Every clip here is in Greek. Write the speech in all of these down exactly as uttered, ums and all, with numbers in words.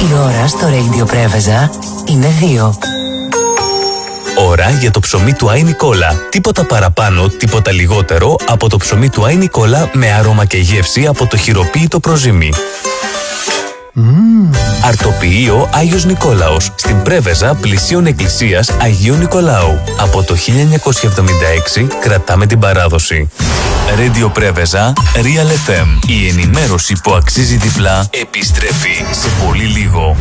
Η ώρα στο Radio Πρέβεζα είναι δύο. Ώρα για το ψωμί του Άι Νικόλα. Τίποτα παραπάνω, τίποτα λιγότερο από το ψωμί του Άι Νικόλα με άρωμα και γεύση από το χειροποίητο προζύμι. Mm. Αρτοποιείο Άγιος Νικόλαος στην Πρέβεζα πλησίων εκκλησίας Αγίου Νικολάου. Από το χίλια εννιακόσια εβδομήντα έξι κρατάμε την παράδοση. Radio Πρέβεζα, Real εφ εμ. Η ενημέρωση που αξίζει διπλά επιστρέφει σε πολύ λίγο.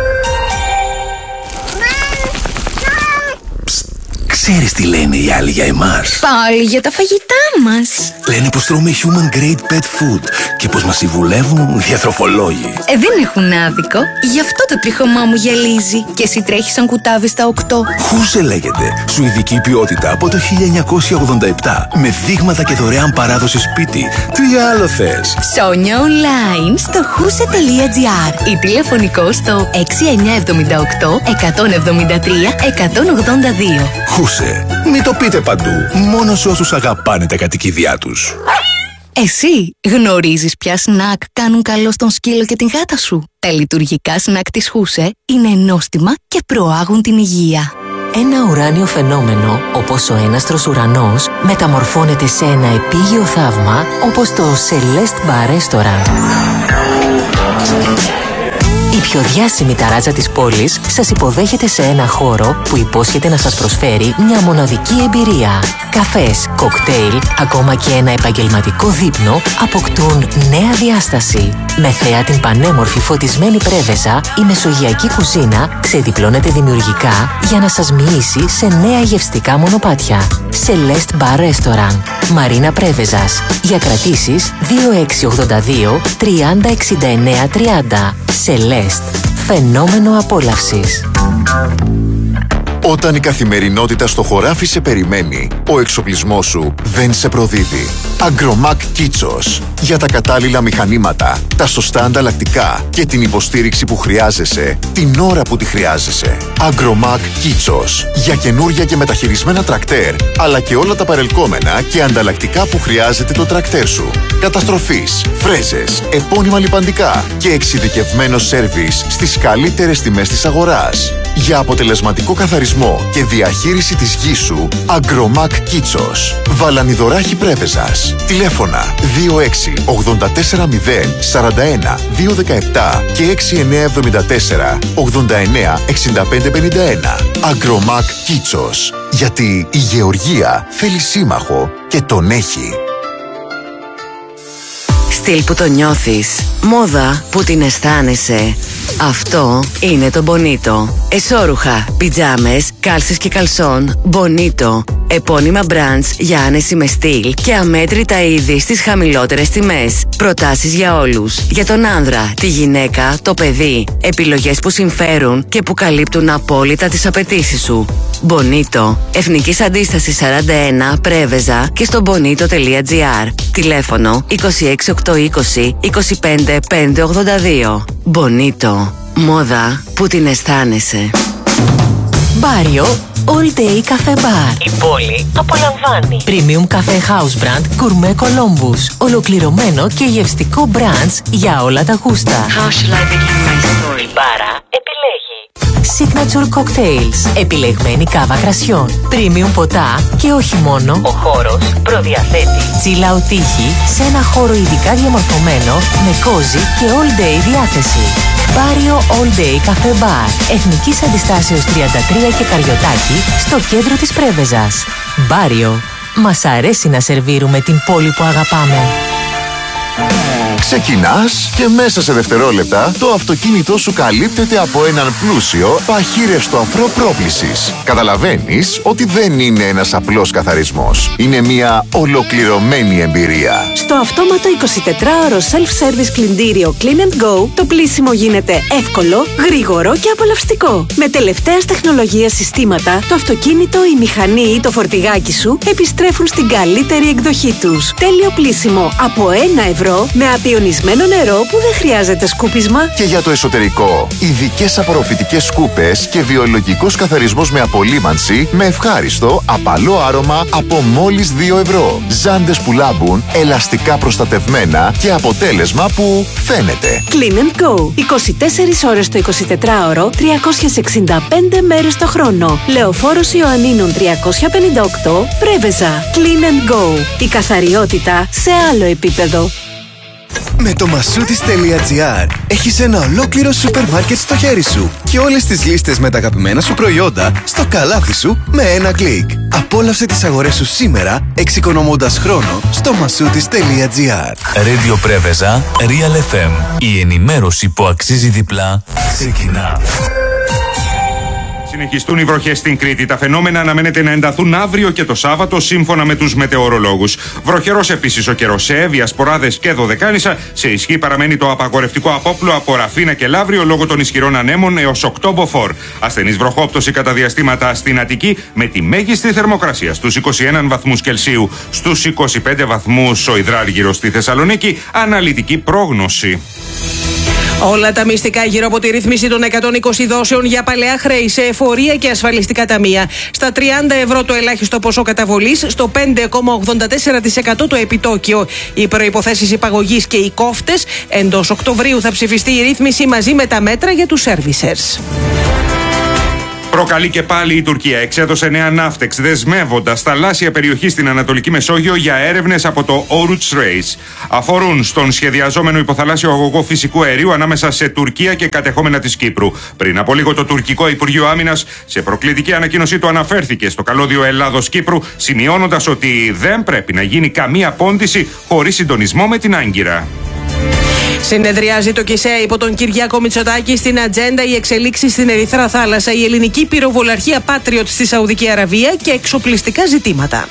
Ξέρεις τι λένε οι άλλοι για εμάς? Πάλι για τα φαγητά μας. Λένε πως τρώμε human grade pet food και πως μας συμβουλεύουν διατροφολόγοι. Ε, δεν έχουν άδικο. Γι' αυτό το τρίχωμά μου γυαλίζει. Και εσύ τρέχεις σαν κουτάβι στα οκτώ. Χούσε λέγεται. Σουηδική ποιότητα από το χίλια εννιακόσια ογδόντα επτά. Με δείγματα και δωρεάν παράδοση σπίτι. Τι άλλο θες? Ψώνια online στο χούσε τελεία τζι άρ ή τηλεφωνικό στο έξι εννιά επτά οκτώ εκατόν εβδομήντα τρία εκατόν ογδόντα δύο. Χούσε. Μην το πείτε παντού. Μόνο σε όσους αγαπάνε τα κατοικίδια τους. Εσύ γνωρίζεις ποια σνακ κάνουν καλό στον σκύλο και την γάτα σου? Τα λειτουργικά σνακ της Χούσε είναι νόστιμα και προάγουν την υγεία. Ένα ουράνιο φαινόμενο, όπως ο έναστρος ουρανός, μεταμορφώνεται σε ένα επίγειο θαύμα, όπως το Celeste Bar Restaurant. Η πιο διάσημη ταράτσα της πόλης σας υποδέχεται σε ένα χώρο που υπόσχεται να σας προσφέρει μια μοναδική εμπειρία. Καφές, κοκτέιλ, ακόμα και ένα επαγγελματικό δείπνο αποκτούν νέα διάσταση. Με θέα την πανέμορφη φωτισμένη Πρέβεζα, η μεσογειακή κουζίνα ξεδιπλώνεται δημιουργικά για να σας μοιήσει σε νέα γευστικά μονοπάτια. Celeste Bar Restaurant, Μαρίνα Πρέβεζας. Για κρατήσεις δύο έξι ογδόντα δύο τριάντα εξήντα εννέα τριάντα. Celeste. Φαινόμενο απόλαυσης. Όταν η καθημερινότητα στο χωράφι σε περιμένει, ο εξοπλισμός σου δεν σε προδίδει. Agromac Kitsos. Για τα κατάλληλα μηχανήματα, τα σωστά ανταλλακτικά και την υποστήριξη που χρειάζεσαι, την ώρα που τη χρειάζεσαι. Agromac Kitsos. Για καινούρια και μεταχειρισμένα τρακτέρ, αλλά και όλα τα παρελκόμενα και ανταλλακτικά που χρειάζεται το τρακτέρ σου. Καταστροφής, φρέζες, επώνυμα λιπαντικά και εξειδικευμένο σέρβις στις καλύτερες τιμές της αγοράς. Για αποτελεσματικό καθαρισμό και διαχείριση της γης σου, Agromac Kitsos. Βαλανιδωράχη Πρέβεζας. Τηλέφωνα δύο έξι ογδόντα τέσσερα μηδέν σαράντα ένα δύο δεκαεπτά και έξι εννιά εβδομήντα τέσσερα ογδόντα εννέα εξήντα πέντε πενήντα ένα. Agromac Kitsos. Γιατί η γεωργία θέλει σύμμαχο και τον έχει. Στυλ που το νιώθεις, μόδα που την αισθάνεσαι. Αυτό είναι το Bonito. Εσώρουχα, πιτζάμες, κάλσες και καλσόν. Bonito. Επώνυμα brands για άνεση με στυλ και αμέτρητα είδη στις χαμηλότερες τιμές. Προτάσεις για όλους. Για τον άνδρα, τη γυναίκα, το παιδί. Επιλογές που συμφέρουν και που καλύπτουν απόλυτα τις απαιτήσεις σου. Bonito. Εθνικής Αντίστασης σαράντα ένα, Πρέβεζα και στο bonito τελεία τζι άρ. Τηλέφωνο είκοσι έξι οκτακόσια είκοσι είκοσι πέντε πεντακόσια ογδόντα δύο. Bonito. Μόδα που την αισθάνεσαι. Μπάριο All Day Cafe Bar. Η πόλη απολαμβάνει. Premium Cafe House Brand Gourmet Columbus. Ολοκληρωμένο και γευστικό brands για όλα τα γούστα. How shall I begin my story? Η μπάρα επιλέγει Signature Cocktails. Επιλεγμένη κάβα κρασιών. Premium ποτά και όχι μόνο. Ο χώρος προδιαθέτει chill out τύχη σε ένα χώρο ειδικά διαμορφωμένο με cozy και all day διάθεση. Μπάριο All Day Cafe Bar. Εθνικής Αντιστάσεως τριάντα τρία και Καριωτάκη στο κέντρο της Πρέβεζας. Μπάριο. Μας αρέσει να σερβίρουμε την πόλη που αγαπάμε. Ξεκινάς και μέσα σε δευτερόλεπτα το αυτοκίνητό σου καλύπτεται από έναν πλούσιο παχύρευστο αφρό πρόκλησης. Καταλαβαίνεις ότι δεν είναι ένας απλός καθαρισμός. Είναι μια ολοκληρωμένη εμπειρία. Στο αυτόματο εικοσιτετράωρο self-service πλυντήριο Clean and Go, το πλύσιμο γίνεται εύκολο, γρήγορο και απολαυστικό. Με τελευταίας τεχνολογίας συστήματα, το αυτοκίνητο, η μηχανή ή το φορτηγάκι σου επιστρέφουν στην καλύτερη εκδοχή τους. Τέλειο πλύσιμο από ένα ευρώ με απειότητα Ιονισμένο νερό που δεν χρειάζεται σκούπισμα. Και για το εσωτερικό, ειδικές απορροφητικές σκούπες και βιολογικός καθαρισμός με απολύμανση με ευχάριστο, απαλό άρωμα από μόλις δύο ευρώ. Ζάντες που λάμπουν, ελαστικά προστατευμένα και αποτέλεσμα που φαίνεται. Clean and Go. είκοσι τέσσερις ώρες το εικοσιτετράωρο, τριακόσιες εξήντα πέντε μέρες το χρόνο. Λεωφόρος Ιωαννίνων τριακόσια πενήντα οκτώ, Πρέβεζα. Clean and Go. Η καθαριότητα σε άλλο επίπεδο. Με το Masoutis.gr έχεις ένα ολόκληρο σούπερ μάρκετ στο χέρι σου και όλες τις λίστες με τα αγαπημένα σου προϊόντα στο καλάθι σου με ένα κλικ. Απόλαυσε τις αγορές σου σήμερα εξοικονομώντας χρόνο στο Masoutis.gr. Radio Πρέβεζα, Real εφ εμ. Η ενημέρωση που αξίζει διπλά ξεκινά. Συνεχιστούν οι βροχές στην Κρήτη. Τα φαινόμενα αναμένεται να ενταθούν αύριο και το Σάββατο, σύμφωνα με τους μετεωρολόγους. Βροχερός επίσης ο καιρός σε Εύβοια, Σποράδες και Δωδεκάνησα. Σε ισχύ παραμένει το απαγορευτικό απόπλο από Ραφίνα και Λαύριο λόγω των ισχυρών ανέμων έως οκτώ μποφόρ. Ασθενής βροχόπτωση κατά διαστήματα στην Αττική, με τη μέγιστη θερμοκρασία στους είκοσι ένα βαθμούς Κελσίου. Στους είκοσι πέντε βαθμούς ο Ιδράργυρος στη Θεσσαλονίκη. Αναλυτική πρόγνωση. Όλα τα μυστικά γύρω από τη ρύθμιση των εκατόν είκοσι δόσεων για παλαιά χρέη σε εφορία και ασφαλιστικά ταμεία. Στα τριάντα ευρώ το ελάχιστο ποσό καταβολής, στο πέντε κόμμα ογδόντα τέσσερα τοις εκατό το επιτόκιο. Οι προϋποθέσεις υπαγωγής και οι κόφτες. Εντός Οκτωβρίου θα ψηφιστεί η ρύθμιση μαζί με τα μέτρα για τους servicers. Προκαλεί και πάλι η Τουρκία. Εξέδωσε νέα ναύτεξ, δεσμεύοντας θαλάσσια περιοχή στην Ανατολική Μεσόγειο για έρευνες από το Oruç Reis. Αφορούν στον σχεδιαζόμενο υποθαλάσσιο αγωγό φυσικού αερίου ανάμεσα σε Τουρκία και κατεχόμενα της Κύπρου. Πριν από λίγο, το τουρκικό Υπουργείο Άμυνας σε προκλητική ανακοίνωσή του αναφέρθηκε στο καλώδιο Ελλάδος-Κύπρου, σημειώνοντας ότι δεν πρέπει να γίνει καμία πόντιση χωρίς συντονισμό με την Άγκυρα. Συνεδριάζει το ΚΙΣΕΑ υπό τον Κυριάκο Μητσοτάκη. Στην ατζέντα οι εξελίξεις στην Ερυθρά Θάλασσα, η ελληνική πυροβολαρχία Patriot στη Σαουδική Αραβία και εξοπλιστικά ζητήματα.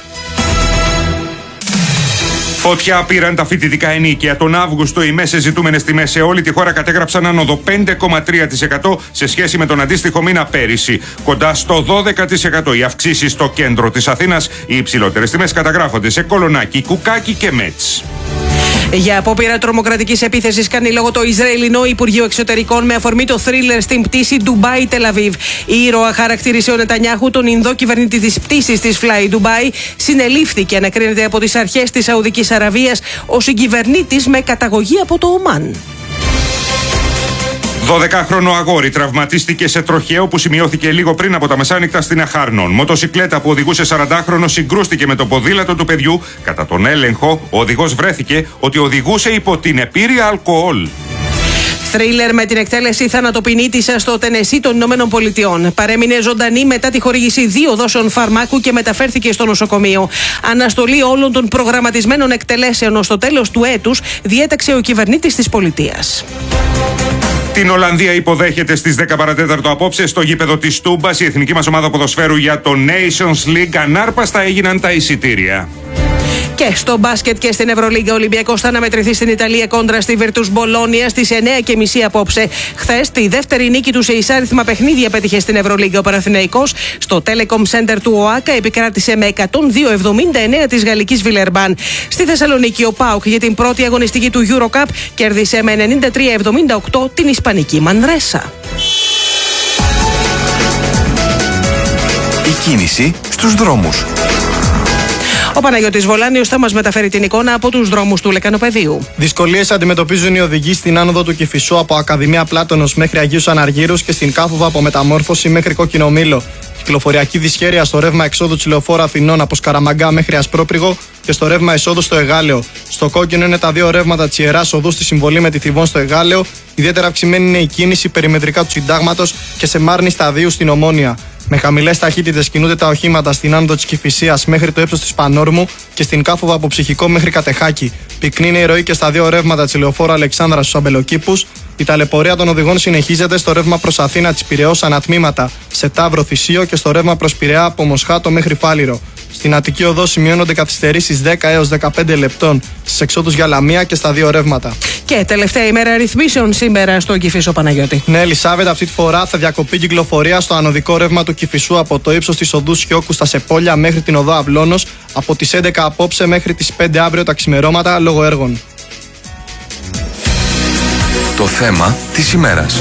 Φωτιά πήραν τα φοιτητικά ενίκια. Τον Αύγουστο οι μέσες ζητούμενες τιμές σε όλη τη χώρα κατέγραψαν άνοδο πέντε κόμμα τρία τοις εκατό σε σχέση με τον αντίστοιχο μήνα πέρυσι. Κοντά στο δώδεκα τοις εκατό οι αυξήσεις στο κέντρο της Αθήνας. Οι υψηλότερες τιμές καταγράφονται σε Κολονάκι, Κουκάκι και Μέτς. Για απόπειρα τρομοκρατικής επίθεσης κάνει λόγο το Ισραηλινό Υπουργείο Εξωτερικών με αφορμή το θρίλερ στην πτήση Ντουμπάι-Τελαβίβ. Η ήρωα χαρακτήρισε ο Νετανιάχου, τον Ινδό κυβερνήτη της πτήσης της Fly Dubai. Συνελήφθηκε, ανακρίνεται από τις αρχές της Σαουδικής Αραβίας, ο συγκυβερνήτης με καταγωγή από το Ομάν. δωδεκάχρονο αγόρι τραυματίστηκε σε τροχαίο που σημειώθηκε λίγο πριν από τα μεσάνυχτα στην Αχάρνων. Μοτοσικλέτα που οδηγούσε σαραντάχρονο συγκρούστηκε με το ποδήλατο του παιδιού. Κατά τον έλεγχο, ο οδηγός βρέθηκε ότι οδηγούσε υπό την επίρρεια αλκοόλ. Θρίλερ με την εκτέλεση θανατοποινήτης στο Τενεσί των Ηνωμένων Πολιτειών. Παρέμεινε ζωντανή μετά τη χορήγηση δύο δόσεων φαρμάκου και μεταφέρθηκε στο νοσοκομείο. Αναστολή όλων των προγραμματισμένων εκτελέσεων ως το τέλος του έτους διέταξε ο κυβερνήτης της πολιτείας. Την Ολλανδία υποδέχεται στις δέκα παρατέταρτο απόψε στο γήπεδο της Τούμπας. Η εθνική μας ομάδα ποδοσφαίρου για το Nations League. Ανάρπαστα έγιναν τα εισιτήρια. Και στο μπάσκετ και στην Ευρωλίγκα, ο Ολυμπιακός θα αναμετρηθεί στην Ιταλία κόντρα στη Virtus Μπολόνια στις εννέα και μισή απόψε. Χθες, τη δεύτερη νίκη του σε εισάριθμα παιχνίδια πέτυχε στην Ευρωλίγκα ο Παναθηναϊκός. Στο Telecom Center του ΟΑΚΑ επικράτησε με εκατόν δύο εβδομήντα εννέα της γαλλικής Βιλερμπάν. Στη Θεσσαλονίκη, ο ΠΑΟΚ για την πρώτη αγωνιστική του EuroCup κέρδισε με ενενήντα τρία εβδομήντα οκτώ την ισπανική Μανρέσα. Η κίνηση στους δρόμους. Ο Παναγιώτης Βολάνιος θα μας μεταφέρει την εικόνα από τους δρόμους του Λεκανοπεδίου. Δυσκολίες αντιμετωπίζουν οι οδηγοί στην άνοδο του Κηφισού από Ακαδημία Πλάτωνος μέχρι Αγίους Αναργύρους και στην Κάφοβα από Μεταμόρφωση μέχρι Κόκκινο Μήλο. Κυκλοφοριακή δυσχέρεια στο ρεύμα εξόδου της Λεωφόρου Αθηνών από Σκαραμαγκά μέχρι Ασπρόπριγο και στο ρεύμα εισόδου στο Εγάλεο. Στο κόκκινο είναι τα δύο ρεύματα της Ιεράς Οδού στη συμβολή με τη Θηβών στο Εγάλεο. Ιδιαίτερα αυξημένη είναι η κίνηση περιμετρικά του Συντάγματος και σε Μάρνη Σταδίου στην Ομόνια. Με χαμηλές ταχύτητες κινούνται τα οχήματα στην άνοδο της Κηφισίας μέχρι το ύψος της Πανόρμου και στην Κάφοβα από Ψυχικό μέχρι Κατεχάκη. Πυκνή είναι η ροή και στα δύο ρεύματα της Λεωφόρου Αλεξάνδρα στους Αμπελοκήπους. Η ταλαιπωρία των οδηγών συνεχίζεται στο ρεύμα προς Αθήνα της Πειραιώς ανατμήματα, σε Ταύρο Θησίο και στο ρεύμα προς Πειραιά από Μοσχάτο μέχρι Φάληρο. Στην Αττική Οδό σημειώνονται καθυστερήσεις δέκα έως δεκαπέντε λεπτών στις εξόδους για Λαμία και στα δύο ρεύματα. Και τελευταία ημέρα ρυθμίσεων σήμερα στον Κηφισό, Παναγιώτη. Ναι, Ελισάβετ, αυτή τη φορά θα διακοπεί κυκλοφορία στο ανωδικό ρεύμα του Κηφισού από το ύψος της οδού Σιώκου στα Σεπόλια μέχρι την οδό Αυλώνος από τις έντεκα απόψε μέχρι τις πέντε αύριο τα ξημερώματα λόγω έργων. Το θέμα της ημέρας.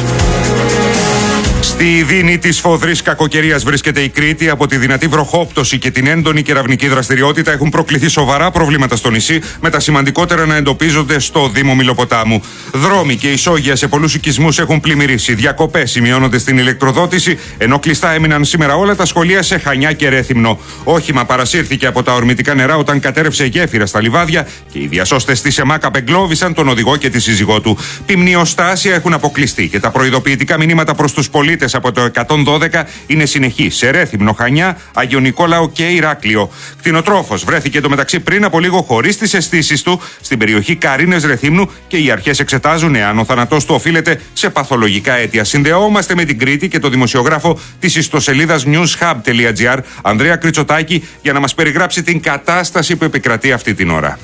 Στη δίνη της φοδρής κακοκαιρίας βρίσκεται η Κρήτη. Από τη δυνατή βροχόπτωση και την έντονη κεραυνική δραστηριότητα έχουν προκληθεί σοβαρά προβλήματα στο νησί, με τα σημαντικότερα να εντοπίζονται στο Δήμο Μηλοποτάμου. Δρόμοι και ισόγεια σε πολλούς οικισμούς έχουν πλημμυρίσει. Διακοπές σημειώνονται στην ηλεκτροδότηση, ενώ κλειστά έμειναν σήμερα όλα τα σχολεία σε Χανιά και Ρέθυμνο. Όχημα παρασύρθηκε από τα ορμητικά νερά όταν κατέρευσε γέφυρα στα λιβάδια και οι διασώστες της ΕΜΑΚ απεγκλώβησαν τον οδηγό και τη σύζυγό του. Πυμνιοστάσια έχουν αποκλειστεί και τα προειδοποιητικά μηνύματα προς τους πολίτες από το εκατόν δώδεκα είναι συνεχή σε Ρέθυμνο, Χανιά, Άγιο Νικόλαο και Ηράκλειο. Κτηνοτρόφος βρέθηκε εντωμεταξύ πριν από λίγο χωρίς τις αισθήσεις του στην περιοχή Καρίνες Ρεθύμνου και οι αρχές εξετάζουν εάν ο θάνατός του οφείλεται σε παθολογικά αίτια. Συνδεόμαστε με την Κρήτη και το δημοσιογράφο της ιστοσελίδας newshub.gr, Ανδρέα Κριτσοτάκη, για να μας περιγράψει την κατάσταση που επικρατεί αυτή την ώρα.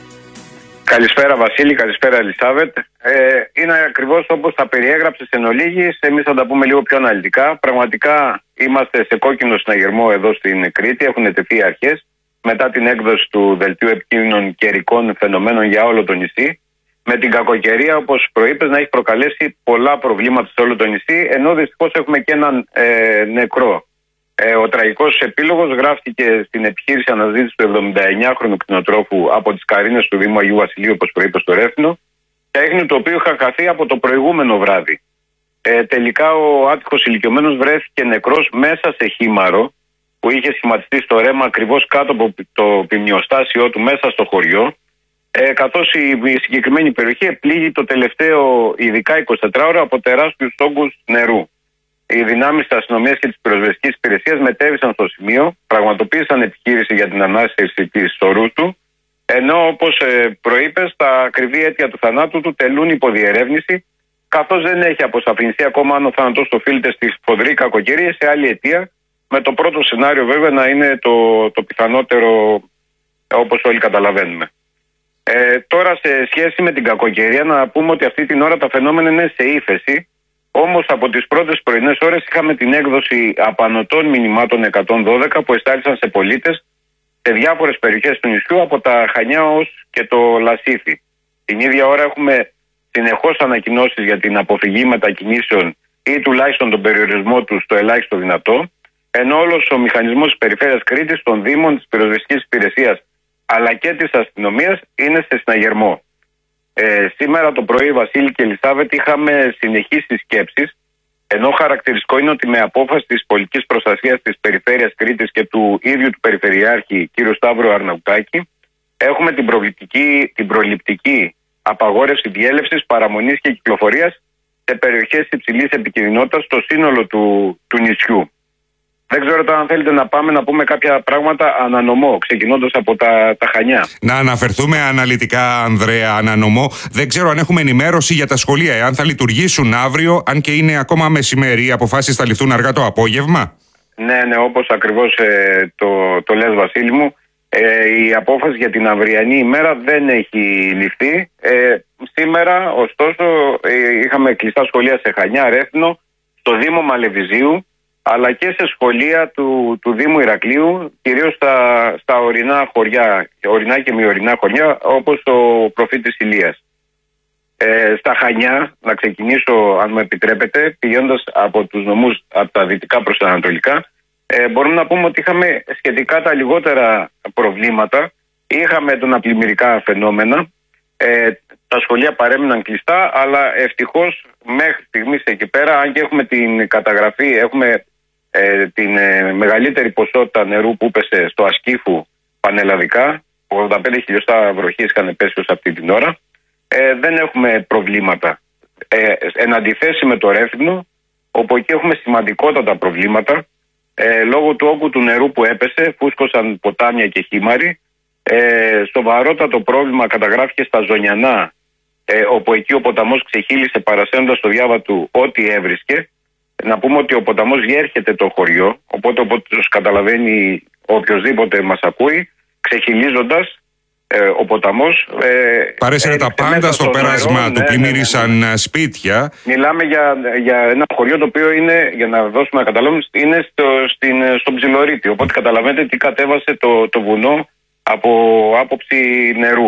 Καλησπέρα Βασίλη, καλησπέρα Ελισάβετ. Ε, είναι ακριβώς όπως τα περιέγραψες εν ολίγης. Εμείς θα τα πούμε λίγο πιο αναλυτικά. Πραγματικά είμαστε σε κόκκινο συναγερμό εδώ στην Κρήτη. Έχουν τεθεί αρχές μετά την έκδοση του Δελτίου Επικίνδυνων Καιρικών Φαινομένων για όλο το νησί. Με την κακοκαιρία, όπως προείπες, να έχει προκαλέσει πολλά προβλήματα σε όλο το νησί, ενώ δυστυχώς έχουμε και έναν ε, νεκρό. Ε, ο τραγικός επίλογος γράφτηκε στην επιχείρηση αναζήτηση του εβδομηνταεννιάχρονου κτηνοτρόφου από τις Καρίνες του Δήμου Αγίου Βασιλείου, όπως προείπε, στο Ρέθυμνο, τέχνη το οποίο είχα χαθεί από το προηγούμενο βράδυ. Ε, τελικά ο άτυχος ηλικιωμένος βρέθηκε νεκρός μέσα σε χήμαρο που είχε σχηματιστεί στο ρέμα ακριβώς κάτω από το πυμνιοστάσιό του μέσα στο χωριό, ε, καθώς η, η συγκεκριμένη περιοχή επλήγει το τελευταίο ειδικά εικοσιτετράωρο από τεράστιους όγκους νερού. Οι δυνάμεις της αστυνομίας και της πυροσβεστικής υπηρεσίας μετέβησαν στο σημείο, πραγματοποίησαν επιχείρηση για την ανάσχεση της ορούς του, ενώ όπως ε, προείπες, τα ακριβή αίτια του θανάτου του τελούν υποδιερεύνηση, καθώς δεν έχει αποσαφινιστεί ακόμα αν ο θάνατος οφείλεται στη φοδρή κακοκαιρία σε άλλη αιτία, με το πρώτο σενάριο βέβαια να είναι το, το πιθανότερο, όπως όλοι καταλαβαίνουμε. Ε, τώρα, σε σχέση με την κακοκαιρία, να πούμε ότι αυτή την ώρα τα φαινόμενα είναι σε ύφεση. Όμως από τις πρώτες πρωινές ώρες είχαμε την έκδοση απανωτών μηνυμάτων εκατόν δώδεκα που εστάλησαν σε πολίτες σε διάφορες περιοχές του νησιού, από τα Χανιά ως και το Λασίθι. Την ίδια ώρα έχουμε συνεχώς ανακοινώσεις για την αποφυγή μετακινήσεων ή τουλάχιστον τον περιορισμό του στο ελάχιστο δυνατό, ενώ όλος ο μηχανισμός της Περιφέρειας Κρήτης, των Δήμων, της Πυροσβεστικής Υπηρεσίας αλλά και της αστυνομίας είναι σε συναγερμό. Ε, σήμερα το πρωί, Βασίλη και Ελισάβετ, είχαμε συνεχείς συσκέψεις, ενώ χαρακτηριστικό είναι ότι με απόφαση της πολιτικής προστασίας της Περιφέρειας Κρήτης και του ίδιου του Περιφερειάρχη κ. Σταύρου Αρναουτάκη, έχουμε την προληπτική, την προληπτική απαγόρευση διέλευσης, παραμονής και κυκλοφορίας σε περιοχές υψηλής επικινδυνότητας στο σύνολο του, του νησιού. Δεν ξέρω τώρα αν θέλετε να πάμε να πούμε κάποια πράγματα ανανομό, ξεκινώντας από τα, τα Χανιά. Να αναφερθούμε αναλυτικά, Ανδρέα, ανανομό. Δεν ξέρω αν έχουμε ενημέρωση για τα σχολεία, εάν θα λειτουργήσουν αύριο, αν και είναι ακόμα μεσημέρι, οι αποφάσεις θα ληφθούν αργά το απόγευμα. Ναι, ναι, όπως ακριβώς ε, το, το λες, Βασίλη μου. Ε, η απόφαση για την αυριανή ημέρα δεν έχει ληφθεί. Ε, σήμερα, ωστόσο, ε, είχαμε κλειστά σχολεία σε Χανιά, Ρέθυμνο, στο Δήμο Μαλεβιζίου, αλλά και σε σχολεία του, του Δήμου Ηρακλείου, κυρίως στα, στα ορεινά χωριά, ορεινά και μη ορεινά χωριά, όπως ο προφήτης Ηλίας. Ε, στα Χανιά, να ξεκινήσω, αν μου επιτρέπετε, πηγαίνοντας από τους νομούς από τα δυτικά προς τα ανατολικά, ε, μπορούμε να πούμε ότι είχαμε σχετικά τα λιγότερα προβλήματα. Είχαμε έντονα πλημμυρικά φαινόμενα. Ε, τα σχολεία παρέμειναν κλειστά, αλλά ευτυχώς μέχρι στιγμής εκεί πέρα, αν και έχουμε την καταγραφή, έχουμε ε, την ε, μεγαλύτερη ποσότητα νερού που έπεσε στο Ασκήφου πανελλαδικά, ογδόντα πέντε χιλιοστά βροχής είχαν πέσει ως αυτή την ώρα, ε, δεν έχουμε προβλήματα. Ε, εν αντιθέσει με το Ρέθυμνο, όπου εκεί έχουμε σημαντικότατα προβλήματα, ε, λόγω του όγκου του νερού που έπεσε, φούσκωσαν ποτάμια και χήμαροι. Ε, σοβαρότατο πρόβλημα καταγράφηκε στα Ζωνιανά, ε, όπου εκεί ο ποταμός ξεχύλισε παρασένοντας στο διάβα του ό,τι έβρισκε. Να πούμε ότι ο ποταμός διέρχεται το χωριό, οπότε όπως καταλαβαίνει οποιοσδήποτε μας ακούει, ξεχυλίζοντας ε, ο ποταμός ε, παρέσυρε τα πάντα στο πέρασμα νερό, του, ναι, πλημμύρισαν ναι, ναι. σπίτια. Μιλάμε για, για ένα χωριό το οποίο είναι, για να δώσουμε να καταλάβουμε, είναι στο, στην, στον Ψιλορίτη, οπότε καταλαβαίνετε τι κατέβασε το, το βουνό από άποψη νερού.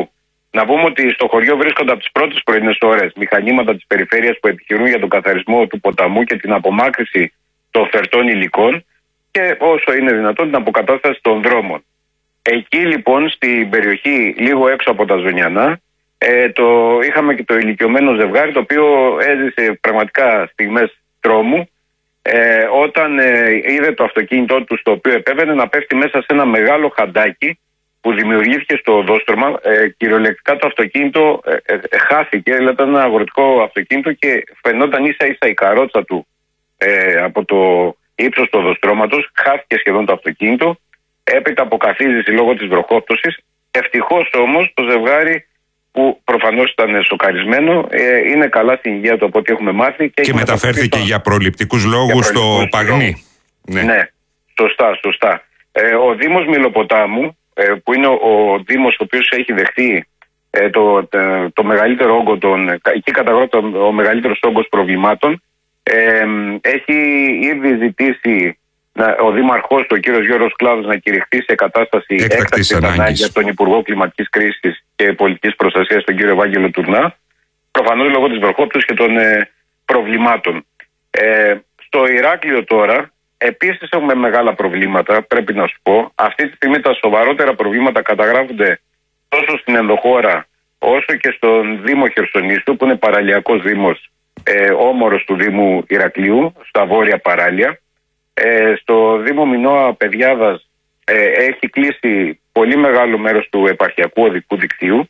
Να πούμε ότι στο χωριό βρίσκονται από τις πρώτες πρωινές ώρες μηχανήματα της περιφέρειας που επιχειρούν για τον καθαρισμό του ποταμού και την απομάκρυνση των φερτών υλικών και όσο είναι δυνατόν την αποκατάσταση των δρόμων. Εκεί λοιπόν στην περιοχή λίγο έξω από τα Ζωνιανά ε, το, είχαμε και το ηλικιωμένο ζευγάρι το οποίο έζησε πραγματικά στιγμές τρόμου ε, όταν ε, είδε το αυτοκίνητό του στο οποίο επέβαινε να πέφτει μέσα σε ένα μεγάλο χαντάκι που δημιουργήθηκε στο οδόστρωμα. Ε, κυριολεκτικά το αυτοκίνητο ε, ε, ε, χάθηκε, δηλαδή ήταν ένα αγροτικό αυτοκίνητο και φαινόταν ίσα ίσα η καρότσα του ε, από το ύψος του οδοστρώματος, χάθηκε σχεδόν το αυτοκίνητο, έπειτα αποκαθίζηση λόγω της βροχόπτωσης. Ευτυχώς όμως το ζευγάρι που προφανώς ήταν σοκαρισμένο ε, είναι καλά στην υγεία του από ό,τι έχουμε μάθει. Και, και μεταφέρθηκε για προληπτικούς λόγους στο Παγνί. Ναι. ναι, σωστά, σωστά. Ε, ο Δήμος Μηλοποτάμου, ε, που είναι ο, ο Δήμος ο οποίος έχει δεχτεί ε, το, το, το μεγαλύτερο όγκο των, εκεί καταγράφεται ο, ο μεγαλύτερος όγκος προβλημάτων, ε, έχει ήδη ζητήσει να, ο Δήμαρχος, ο κύριος Γιώργος Κλάδος, να κηρυχθεί σε κατάσταση έκτακτης ανάγκης για τον Υπουργό Κλιματικής Κρίσης και Πολιτικής Προστασίας, τον κύριο Ευάγγελο Τουρνά, προφανώς λόγω της βροχόπτωσης και των ε, προβλημάτων. Ε, στο Ηράκλειο τώρα επίσης έχουμε μεγάλα προβλήματα, πρέπει να σου πω. Αυτή τη στιγμή τα σοβαρότερα προβλήματα καταγράφονται τόσο στην ενδοχώρα όσο και στον Δήμο Χερσονήσου, που είναι παραλιακός δήμος, ε, όμορος του Δήμου Ηρακλείου, στα βόρεια παράλια. Ε, στο Δήμο Μινώα Παιδιάδας ε, έχει κλείσει πολύ μεγάλο μέρος του επαρχιακού οδικού δικτύου,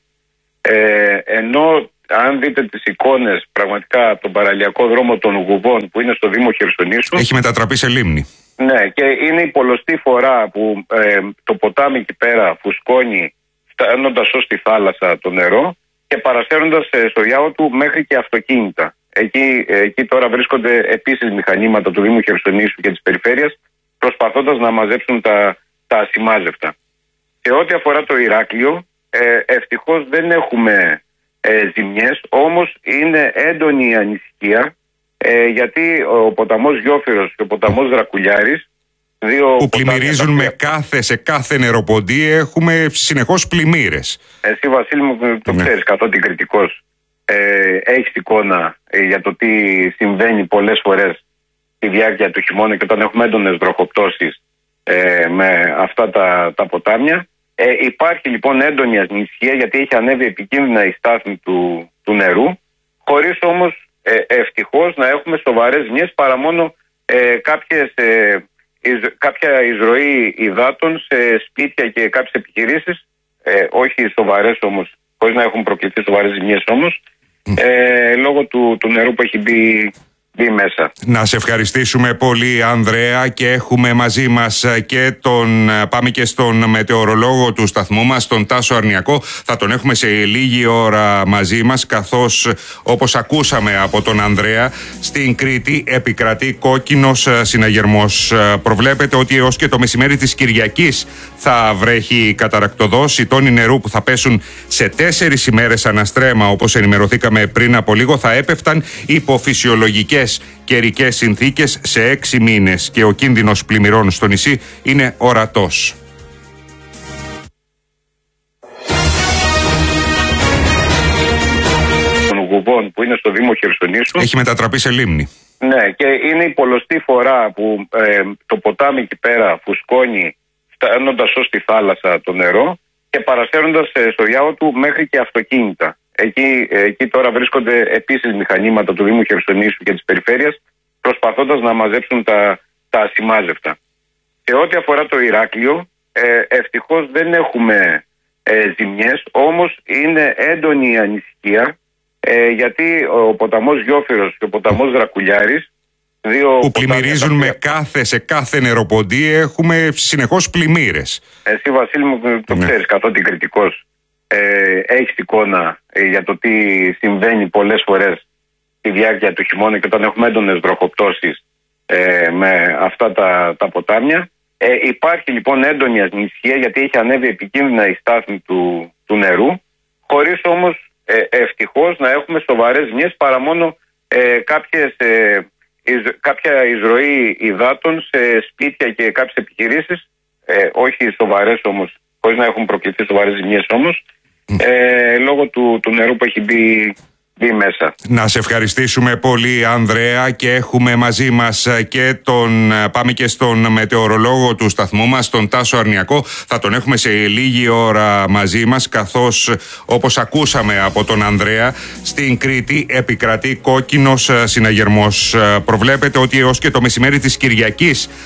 ε, ενώ αν δείτε τις εικόνες πραγματικά τον παραλιακό δρόμο των Γουβών που είναι στο Δήμο Χερσονήσου, έχει μετατραπεί σε λίμνη. Ναι, και είναι η πολλωστή φορά που ε, το ποτάμι εκεί πέρα φουσκώνει, φτάνοντας ως τη θάλασσα το νερό και παρασέρνοντας ε, στο διάβο του μέχρι και αυτοκίνητα. Εκεί, ε, εκεί τώρα βρίσκονται επίσης μηχανήματα του Δήμου Χερσονήσου και της περιφέρειας, προσπαθώντας να μαζέψουν τα, τα ασημάζευτα. Σε ό,τι αφορά το Ηράκλειο, ε, ευτυχώς δεν έχουμε ε, ζημιές, όμως είναι έντονη η ανησυχία, ε, γιατί ο ποταμός Γιόφυρος και ο ποταμός Δρακουλιάρης, δύο που πλημμυρίζουν με κάθε, σε κάθε νεροποντή, έχουμε συνεχώς πλημμύρες. Εσύ, Βασίλη μου, το ναι. ξέρεις καθότι κριτικός, ε, έχεις εικόνα ε, για το τι συμβαίνει πολλές φορές στη διάρκεια του χειμώνα και όταν έχουμε έντονες βροχοπτώσεις ε, με αυτά τα, τα ποτάμια. Ε, υπάρχει λοιπόν έντονη ανησυχία γιατί έχει ανέβει επικίνδυνα η στάθμη του, του νερού, χωρίς όμως ε, ευτυχώς να έχουμε σοβαρές ζημιές παρά μόνο ε, κάποιες, ε, εισ, κάποια εισρωή υδάτων σε σπίτια και κάποιες επιχειρήσεις, ε, όχι σοβαρές όμως, χωρίς να έχουν προκληθεί σοβαρές ζημιές όμως, ε, λόγω του, του νερού που έχει μπει μέσα. Να σε ευχαριστήσουμε πολύ, Ανδρέα, και έχουμε μαζί μας και τον, πάμε και στον μετεωρολόγο του σταθμού μας, τον Τάσο Αρνιακό. Θα τον έχουμε σε λίγη ώρα μαζί μας, καθώς όπως ακούσαμε από τον Ανδρέα, στην Κρήτη επικρατεί κόκκινος συναγερμός. Προβλέπεται ότι έως και το μεσημέρι της Κυριακής θα βρέχει καταρακτοδός. Οι τόνοι νερού που θα πέσουν σε τέσσερις ημέρες αναστρέμα, όπως ενημερωθήκαμε πριν από λίγο, θα έπεφταν υπό φυσιολογικές καιρικές συνθήκες σε έξι μήνες και ο κίνδυνος πλημμυρών στο νησί είναι ορατός. Των Γουβών που είναι στο Δήμο Χερσονήσου έχει μετατραπεί σε λίμνη. Ναι, και είναι η πολλωστή φορά που ε, το ποτάμι εκεί πέρα φουσκώνει, φτάνοντας ως τη θάλασσα το νερό και παρασέρνοντας ε, στο διάβο του μέχρι και αυτοκίνητα. Εκεί, εκεί τώρα βρίσκονται επίσης μηχανήματα του Δήμου Χερσονήσου και της περιφέρειας, προσπαθώντας να μαζέψουν τα, τα ασημάζευτα. Σε ό,τι αφορά το Ηράκλειο, ε, ευτυχώς δεν έχουμε ε, ζημιές, όμως είναι έντονη η ανησυχία, ε, γιατί ο ποταμός Γιόφυρος και ο ποταμός Δρακουλιάρης, δύο που πλημμυρίζουν με κάθε, σε κάθε νεροποντή, έχουμε συνεχώς πλημμύρες. Εσύ, Βασίλη μου, το ναι. ξέρεις καθότι κριτικός, Ε, έχεις εικόνα ε, για το τι συμβαίνει πολλές φορές στη διάρκεια του χειμώνα και όταν έχουμε έντονες βροχοπτώσεις ε, με αυτά τα, τα ποτάμια. Ε, υπάρχει λοιπόν έντονη ανησυχία γιατί έχει ανέβει επικίνδυνα η στάθμη του, του νερού, χωρίς όμως ε, ευτυχώς να έχουμε σοβαρές ζημιές παρά μόνο ε, κάποιες, ε, εις, κάποια εισρωή υδάτων σε σπίτια και κάποιες επιχειρήσεις, ε, όχι σοβαρές όμως, χωρίς να έχουν προκληθεί σοβαρές ζημιές όμως, ε, λόγω του, του νερού που έχει μπει, μπει μέσα. Να σε ευχαριστήσουμε πολύ, Ανδρέα, και έχουμε μαζί μας και τον, πάμε και στον μετεωρολόγο του σταθμού μας, τον Τάσο Αρνιακό. Θα τον έχουμε σε λίγη ώρα μαζί μας, καθώς όπως ακούσαμε από τον Ανδρέα, στην Κρήτη επικρατεί κόκκινος συναγερμός. Προβλέπεται ότι έως και το μεσημέρι της Κυριακής